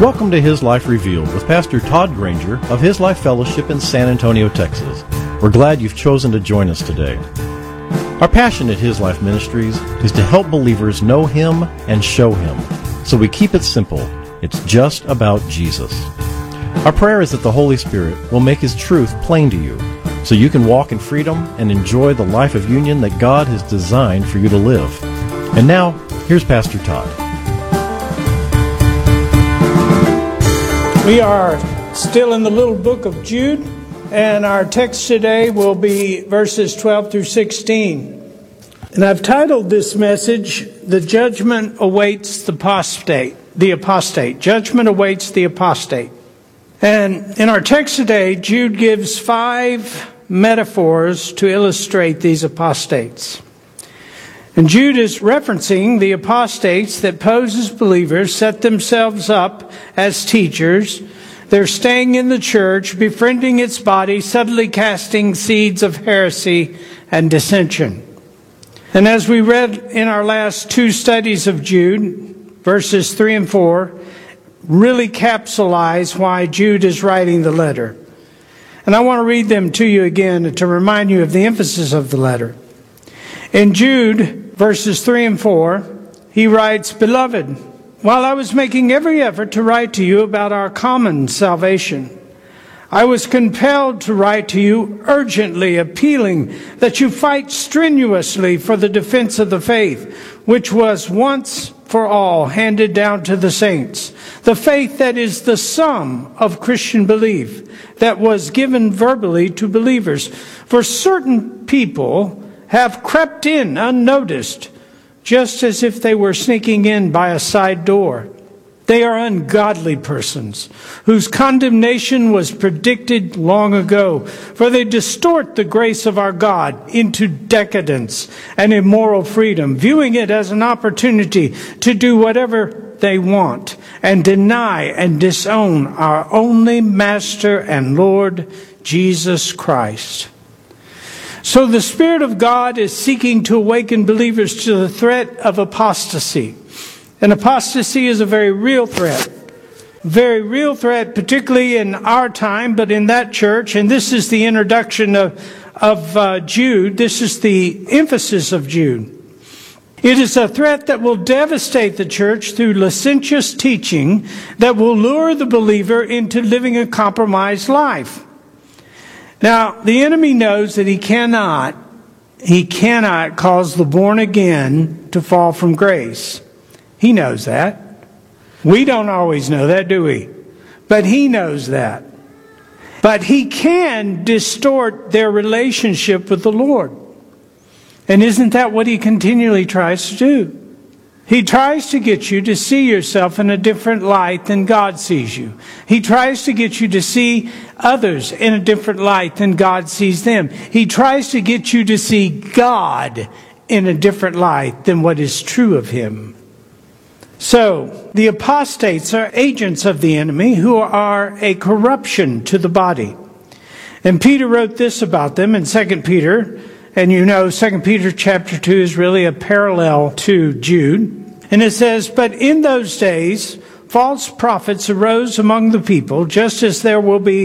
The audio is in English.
Welcome to His Life Revealed with Pastor Todd Granger of His Life Fellowship in San Antonio, Texas. We're glad you've chosen to join us today. Our passion at His Life Ministries is to help believers know Him and show Him. So we keep it simple. It's just about Jesus. Our prayer is that the Holy Spirit will make His truth plain to you, so you can walk in freedom and enjoy the life of union that God has designed for you to live. And now, here's Pastor Todd. We are still in the little book of Jude, and our text today will be verses 12 through 16. And I've titled this message, "The Judgment Awaits the Apostate." The Apostate. Judgment awaits the apostate. And in our text today, Jude gives 5 metaphors to illustrate these apostates. And Jude is referencing the apostates that pose as believers, set themselves up as teachers. They're staying in the church, befriending its body, subtly casting seeds of heresy and dissension. And as we read in our last 2 studies of Jude, verses 3 and 4, really capsulize why Jude is writing the letter. And I want to read them to you again to remind you of the emphasis of the letter. In Jude, verses 3 and 4, he writes, "Beloved, while I was making every effort to write to you about our common salvation, I was compelled to write to you urgently, appealing that you fight strenuously for the defense of the faith, which was once for all handed down to the saints, the faith that is the sum of Christian belief, that was given verbally to believers. For certain people have crept in unnoticed, just as if they were sneaking in by a side door. They are ungodly persons, whose condemnation was predicted long ago, for they distort the grace of our God into decadence and immoral freedom, viewing it as an opportunity to do whatever they want, and deny and disown our only Master and Lord, Jesus Christ." So the Spirit of God is seeking to awaken believers to the threat of apostasy. And apostasy is a very real threat. Very real threat, particularly in our time, but in that church. And this is the introduction of Jude. This is the emphasis of Jude. It is a threat that will devastate the church through licentious teaching that will lure the believer into living a compromised life. Now, the enemy knows that he cannot cause the born again to fall from grace. He knows that. We don't always know that, do we? But he knows that. But he can distort their relationship with the Lord. And isn't that what he continually tries to do? He tries to get you to see yourself in a different light than God sees you. He tries to get you to see others in a different light than God sees them. He tries to get you to see God in a different light than what is true of Him. So, the apostates are agents of the enemy who are a corruption to the body. And Peter wrote this about them in 2 Peter. And you know, 2 Peter chapter 2 is really a parallel to Jude. And it says, "But in those days, false prophets arose among the people, just as there will be